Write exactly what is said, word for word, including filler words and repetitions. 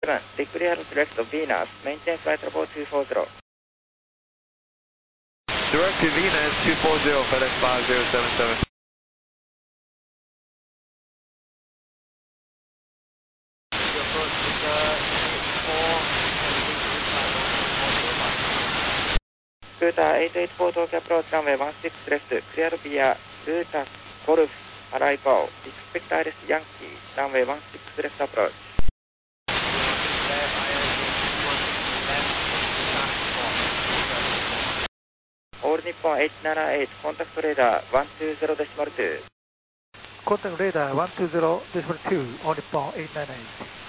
seven, declare select Venus, maintain flight level two four zero. Direct to Venus, two four zero, FedEx five zero seven seven. Scooter eight eight four Tokyo approach runway one six left, clear via Scooter Golf arrival, expect Iris Yankee, runway one six left approach. All Nippon eight nine eight, contact radar one two zero decimal two. Contact radar one two zero decimal two, All Nippon eight nine eight.